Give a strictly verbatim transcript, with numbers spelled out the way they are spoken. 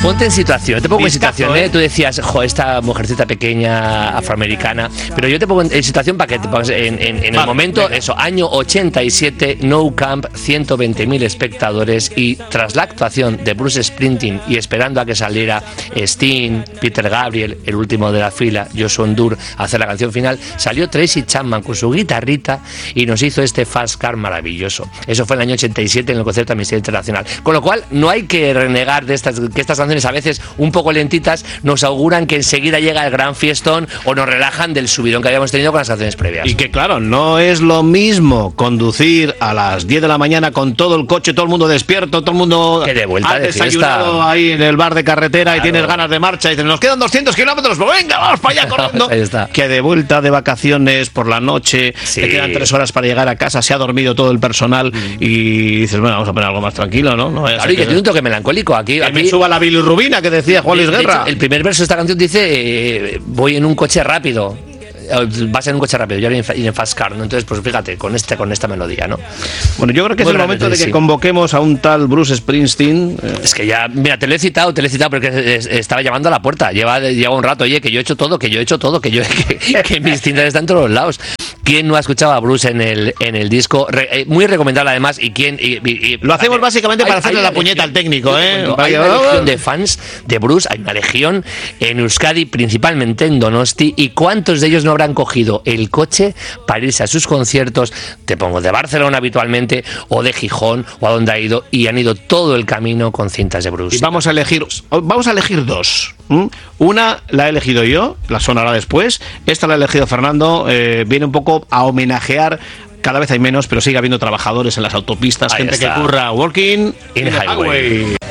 Ponte en situación, te pongo Vizcazo, en situación, ¿eh? ¿eh? Tú decías, jo, esta mujercita pequeña afroamericana, pero yo te pongo en situación para que te pongas en, en, en el Vale, momento, venga. eso, año ochenta y siete, Nou Camp, ciento veinte mil espectadores, y tras la actuación de Bruce Springsteen y esperando a que saliera Sting, Peter Gabriel, el último de la fila, Joshua Dur, a hacer la canción final, salió Tracy Chapman con su guitarrita y nos hizo este Fast Car maravilloso. Eso fue en el año ochenta y siete en el concierto de Amnistía Internacional. Con lo cual, no hay que renegar de estas, que estas canciones a veces un poco lentitas nos auguran que enseguida llega el gran fiestón o nos relajan del subidón que habíamos tenido con las canciones previas. Y que claro, no es lo mismo conducir a las diez de la mañana con todo el coche, todo el mundo despierto, todo el mundo que de vuelta ha de desayunado fiesta ahí en el bar de carretera, claro, y tienes ganas de marcha y dices, nos quedan doscientos kilómetros, pues venga, vamos para allá corriendo. Ahí está. Que de vuelta de vacaciones por la noche, sí, te quedan tres horas para llegar a casa, se ha dormido todo el personal mm. y dices, bueno, vamos a poner algo más tranquilo, ¿no? no claro, y que tiene un toque melancólico aquí. Que aquí me suba la bilirrubina que decía Juan Luis Guerra. Hecho, el primer verso de esta canción dice, eh, voy en un coche rápido. Vas en un coche rápido, yo ir en Fast Car, ¿no? Entonces, pues fíjate, con este, con esta melodía, ¿no? Bueno, yo creo que Muy es el momento de que sí. convoquemos a un tal Bruce Springsteen. Eh. Es que ya, mira, te lo he citado, te lo he citado porque estaba llamando a la puerta. Lleva, lleva un rato, oye, que yo he hecho todo, que yo he hecho todo, que yo que, que mis tintas están en todos los lados. ¿Quién no ha escuchado a Bruce en el, en el disco? Re, eh, muy recomendable además. ¿Y quién? Y, y, y, lo hacemos hay, básicamente para hay, hacerle hay la puñeta al técnico, ¿eh? Bueno, hay una legión de fans de Bruce, hay una legión en Euskadi, principalmente en Donosti. ¿Y cuántos de ellos no habrán cogido el coche para irse a sus conciertos? Te pongo de Barcelona habitualmente, o de Gijón, o a donde ha ido, y han ido todo el camino con cintas de Bruce. Y vamos a elegir, vamos a elegir dos. ¿Mm? Una la he elegido yo, la sonará después. Esta la ha elegido Fernando. Eh, viene un poco a homenajear. Cada vez hay menos, pero sigue habiendo trabajadores en las autopistas, ahí gente está. que curra working in, in highway. highway.